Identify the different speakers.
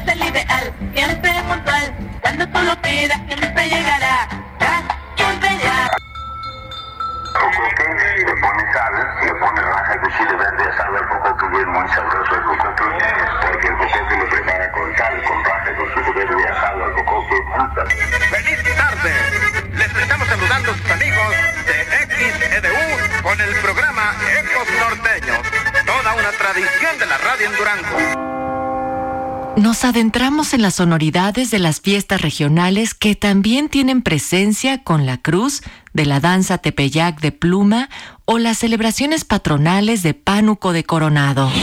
Speaker 1: Es el ideal, siempre puntual. Cuando tú lo pidas, siempre llegará. Siempre ya.
Speaker 2: Cocoque, le pone sal, le pone rajas de chile verde asado al cocoque y es muy sabroso el cocoque, porque el cocoque lo prepara con sal, con rajas de chile verde asado al cocoque.
Speaker 3: ¡Feliz tarde! Les estamos saludando sus amigos de XEDU con el programa Ecos Norteños, toda una tradición de la radio en Durango.
Speaker 4: Nos adentramos en las sonoridades de las fiestas regionales que también tienen presencia con la cruz de la danza Tepeyac de Pluma o las celebraciones patronales de Pánuco de Coronado.